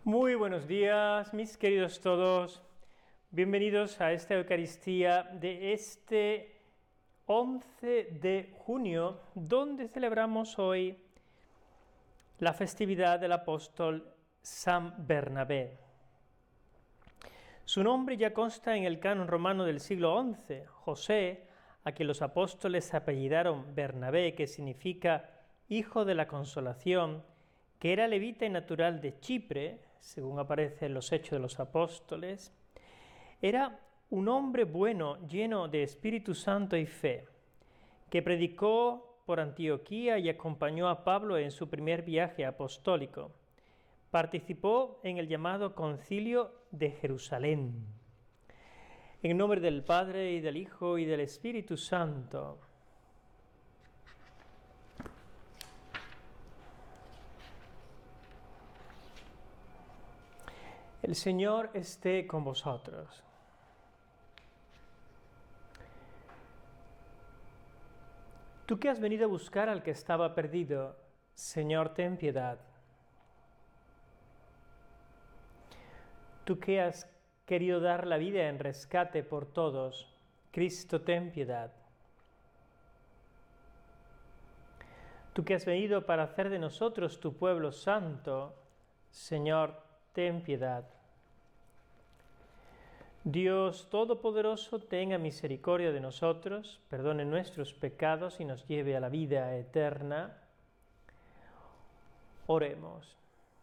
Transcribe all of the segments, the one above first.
Muy buenos días, mis queridos todos. Bienvenidos a esta Eucaristía de este 11 de junio, donde celebramos hoy la festividad del apóstol San Bernabé. Su nombre ya consta en el canon romano del siglo XI, José, a quien los apóstoles apellidaron Bernabé, que significa hijo de la consolación, que era levita y natural de Chipre, según aparece en los Hechos de los Apóstoles. Era un hombre bueno, lleno de Espíritu Santo y fe, que predicó por Antioquía y acompañó a Pablo en su primer viaje apostólico. Participó en el llamado Concilio de Jerusalén. En nombre del Padre, y del Hijo, y del Espíritu Santo. El Señor esté con vosotros. Tú que has venido a buscar al que estaba perdido, Señor, ten piedad. Tú que has querido dar la vida en rescate por todos, Cristo, ten piedad. Tú que has venido para hacer de nosotros tu pueblo santo, Señor, ten piedad. Dios Todopoderoso, tenga misericordia de nosotros, perdone nuestros pecados y nos lleve a la vida eterna. Oremos.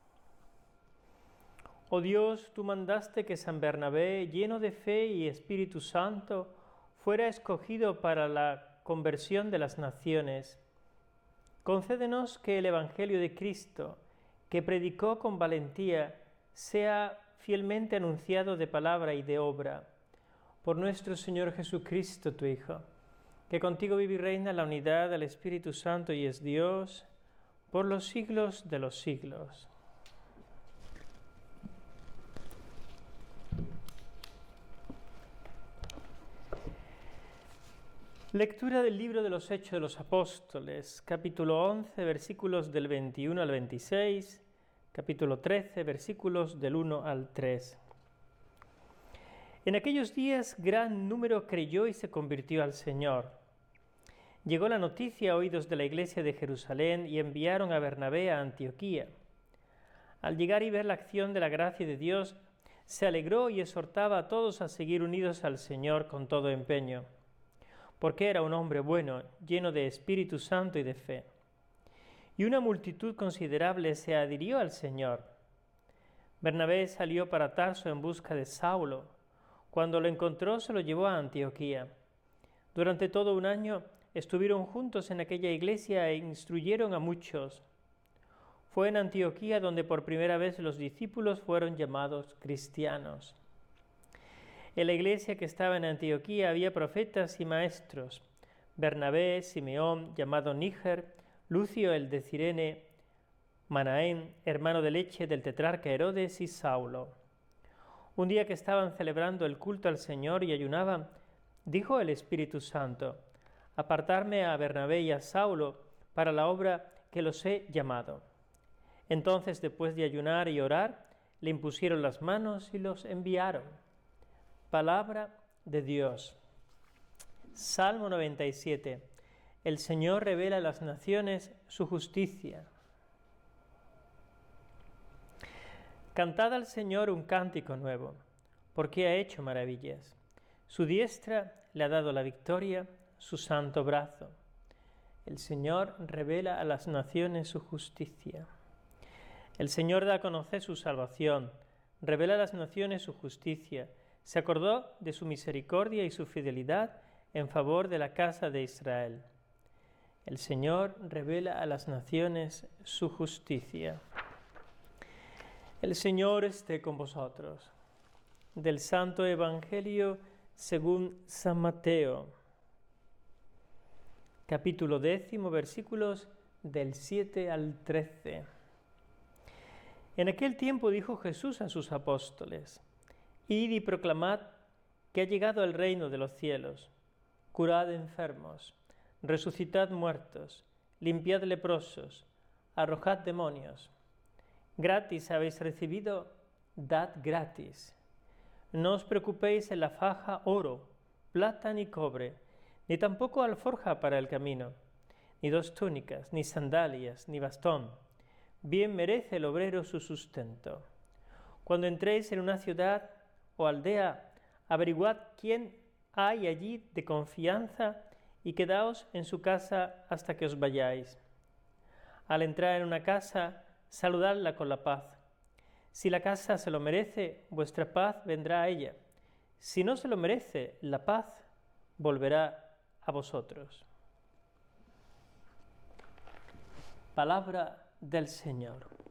Oh Dios, tú mandaste que San Bernabé, lleno de fe y Espíritu Santo, fuera escogido para la conversión de las naciones. Concédenos que el Evangelio de Cristo, que predicó con valentía, sea fielmente anunciado de palabra y de obra. Por nuestro Señor Jesucristo, tu Hijo, que contigo vive y reina en la unidad del Espíritu Santo y es Dios, por los siglos de los siglos. Lectura del libro de los Hechos de los Apóstoles, capítulo 11, versículos del 21 al 26, capítulo 13, versículos del 1 al 3. En aquellos días gran número creyó y se convirtió al Señor. Llegó la noticia a oídos de la iglesia de Jerusalén y enviaron a Bernabé a Antioquía. Al llegar y ver la acción de la gracia de Dios, se alegró y exhortaba a todos a seguir unidos al Señor con todo empeño, porque era un hombre bueno, lleno de Espíritu Santo y de fe. Y una multitud considerable se adhirió al Señor. Bernabé salió para Tarso en busca de Saulo. Cuando lo encontró, se lo llevó a Antioquía. Durante todo un año estuvieron juntos en aquella iglesia e instruyeron a muchos. Fue en Antioquía donde por primera vez los discípulos fueron llamados cristianos. En la iglesia que estaba en Antioquía había profetas y maestros: Bernabé, Simeón, llamado Níger, Lucio el de Cirene, Manaén, hermano de leche del tetrarca Herodes, y Saulo. Un día que estaban celebrando el culto al Señor y ayunaban, dijo el Espíritu Santo: apartarme a Bernabé y a Saulo para la obra que los he llamado. Entonces, después de ayunar y orar, le impusieron las manos y los enviaron. Palabra de Dios. Salmo 97. El Señor revela a las naciones su justicia. Cantad al Señor un cántico nuevo, porque ha hecho maravillas. Su diestra le ha dado la victoria, su santo brazo. El Señor revela a las naciones su justicia. El Señor da a conocer su salvación, revela a las naciones su justicia. Se acordó de su misericordia y su fidelidad en favor de la casa de Israel. El Señor revela a las naciones su justicia. El Señor esté con vosotros. Del Santo Evangelio según San Mateo, capítulo 10, versículos del 7 al 13. En aquel tiempo dijo Jesús a sus apóstoles: id y proclamad que ha llegado el reino de los cielos. Curad enfermos, resucitad muertos, limpiad leprosos, arrojad demonios. Gratis habéis recibido, dad gratis. No os preocupéis en la faja oro, plata ni cobre, ni tampoco alforja para el camino, ni 2 túnicas, ni sandalias, ni bastón. Bien merece el obrero su sustento. Cuando entréis en una ciudad o aldea, averiguad quién hay allí de confianza y quedaos en su casa hasta que os vayáis. Al entrar en una casa, saludadla con la paz. Si la casa se lo merece, vuestra paz vendrá a ella. Si no se lo merece, la paz volverá a vosotros. Palabra del Señor.